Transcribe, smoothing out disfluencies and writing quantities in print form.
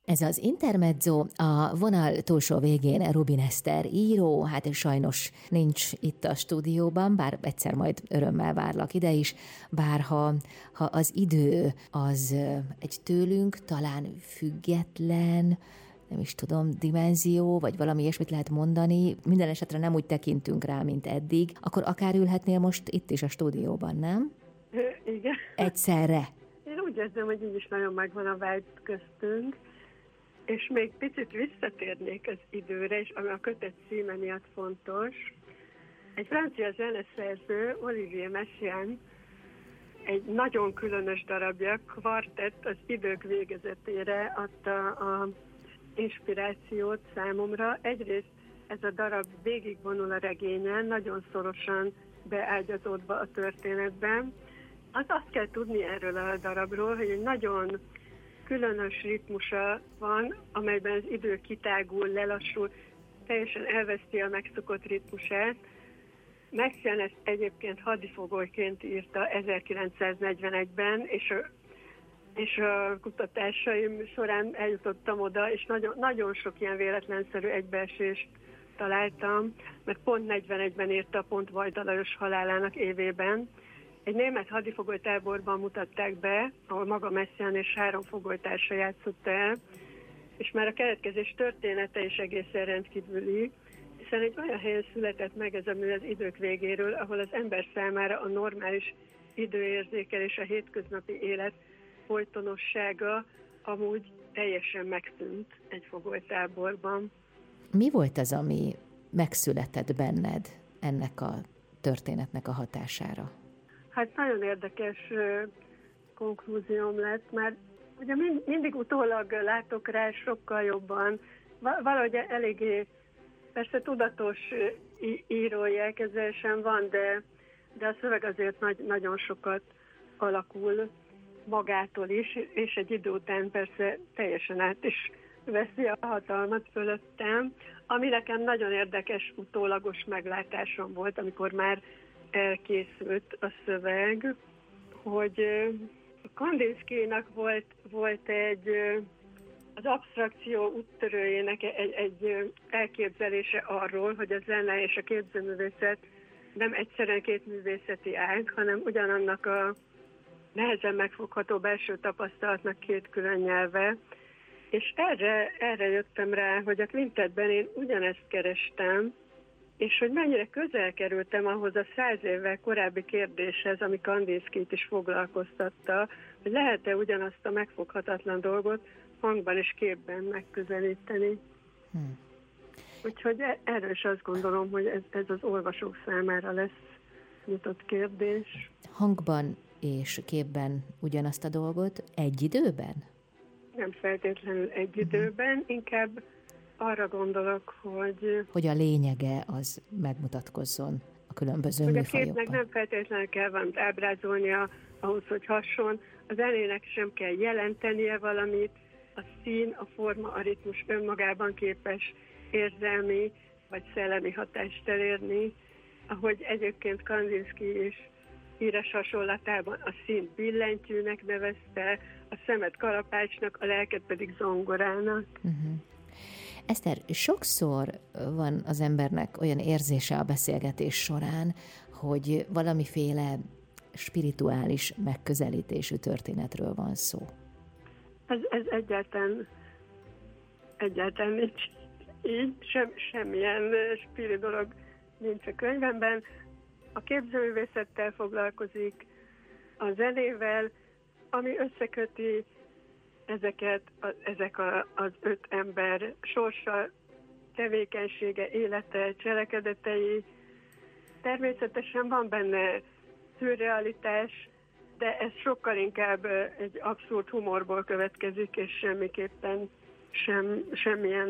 Ez az intermezzo a vonal túlsó végén Rubin Eszter író, hát sajnos nincs itt a stúdióban, bár egyszer majd örömmel várlak ide is, bár ha az idő az egy tőlünk talán független, nem is tudom, dimenzió, vagy valami ilyesmit lehet mondani, minden esetre nem úgy tekintünk rá, mint eddig, akkor akár ülhetnél most itt is a stúdióban, nem? Igen. Egyszerre. Én úgy érzem, hogy így is nagyon megvan a vibe köztünk, és még picit visszatérnék az időre, és ami a kötet címe miatt fontos. Egy francia zeneszerző, Olivier Messiaen, egy nagyon különös darabja, kvartett az idők végezetére adta az inspirációt számomra. Egyrészt ez a darab végigvonul a regényen, nagyon szorosan beágyazódva a történetben. Azt kell tudni erről a darabról, hogy egy nagyon különös ritmusa van, amelyben az idő kitágul, lelassul, teljesen elveszti a megszokott ritmusát. Messiaen ezt egyébként hadifogolyként írta 1941-ben, és a kutatásaim során eljutottam oda, és nagyon sok ilyen véletlenszerű egybeesést találtam, mert pont 41-ben írta, pont Vajda Lajos halálának évében. Egy német hadifogolytáborban mutatták be, ahol maga Messiaen és 3 fogolytársa játszott el, és már a keletkezés története is egészen rendkívüli, hiszen egy olyan helyen született meg ez a mű az idők végéről, ahol az ember számára a normális időérzékelés, a hétköznapi élet folytonossága amúgy teljesen megszűnt egy fogolytáborban. Mi volt az, ami megszületett benned ennek a történetnek a hatására? Hát nagyon érdekes konklúzióm lett, mert ugye mindig utólag látok rá sokkal jobban, valahogy eléggé persze tudatos írói elképzelésem van, de a szöveg azért nagyon sokat alakul magától is, és egy idő után persze teljesen át is veszi a hatalmat fölöttem, ami nekem nagyon érdekes utólagos meglátásom volt, amikor már elkészült a szöveg, hogy Kandinskynak volt az absztrakció úttörőjének egy elképzelése arról, hogy a zene és a képzőművészet nem egyszerűen 2 művészeti ág, hanem ugyanannak a nehezen megfogható belső tapasztalatnak 2 külön nyelve. És erre jöttem rá, hogy a kvintettben én ugyanezt kerestem, és hogy mennyire közel kerültem ahhoz a 100 évvel korábbi kérdéshez, ami Kandinskyt is foglalkoztatta, hogy lehet-e ugyanazt a megfoghatatlan dolgot hangban és képben megközelíteni. Úgyhogy erről is azt gondolom, hogy ez az olvasók számára lesz nyitott kérdés. Hangban és képben ugyanazt a dolgot egy időben? Nem feltétlenül egy időben, inkább arra gondolok, hogy a lényege az megmutatkozzon a különböző műfajokban. Hogy a képnek nem feltétlenül kell valamit ábrázolnia ahhoz, hogy hasson, a zenének sem kell jelentenie valamit, a szín, a forma, a ritmus önmagában képes érzelmi vagy szellemi hatást elérni, ahogy egyébként Kandinsky is híres hasonlatában a színt billentyűnek nevezte, a szemet kalapácsnak, a lelket pedig zongorának. Eszter, sokszor van az embernek olyan érzése a beszélgetés során, hogy valamiféle spirituális megközelítésű történetről van szó. Ez egyáltalán nincs így, semmilyen spiri dolog nincs a könyvemben. A képzőművészettel foglalkozik, a zenével, ami összeköti ezek az 5 ember sorsa, tevékenysége, élete, cselekedetei. Természetesen van benne szürrealitás, de ez sokkal inkább egy abszurd humorból következik, és semmiképpen semmilyen